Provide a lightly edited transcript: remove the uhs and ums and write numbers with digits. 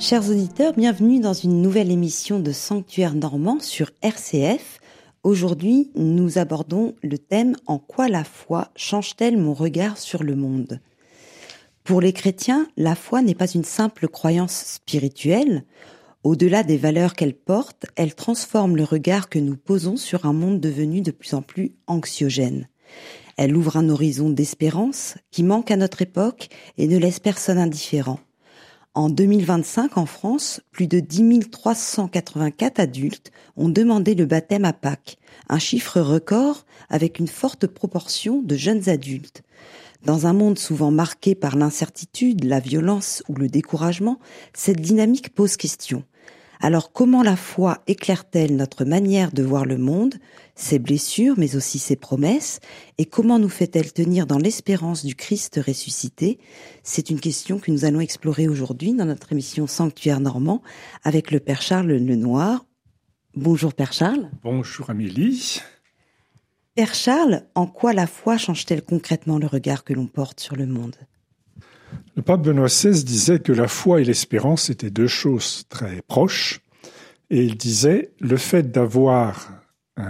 Chers auditeurs, bienvenue dans une nouvelle émission de Sanctuaire Normand sur RCF. Aujourd'hui, nous abordons le thème « En quoi la foi change-t-elle mon regard sur le monde ?» Pour les chrétiens, la foi n'est pas une simple croyance spirituelle. Au-delà des valeurs qu'elle porte, elle transforme le regard que nous posons sur un monde devenu de plus en plus anxiogène. Elle ouvre un horizon d'espérance qui manque à notre époque et ne laisse personne indifférent. En 2025, en France, plus de 10 384 adultes ont demandé le baptême à Pâques, un chiffre record avec une forte proportion de jeunes adultes. Dans un monde souvent marqué par l'incertitude, la violence ou le découragement, cette dynamique pose question. Alors comment la foi éclaire-t-elle notre manière de voir le monde, ses blessures mais aussi ses promesses, et comment nous fait-elle tenir dans l'espérance du Christ ressuscité? C'est une question que nous allons explorer aujourd'hui dans notre émission Sanctuaire Normand avec le Père Charles Lenoir. Bonjour Père Charles. Bonjour Amélie. Père Charles, en quoi la foi change-t-elle concrètement le regard que l'on porte sur le monde? Le pape Benoît XVI disait que la foi et l'espérance étaient deux choses très proches. Et il disait, le fait d'avoir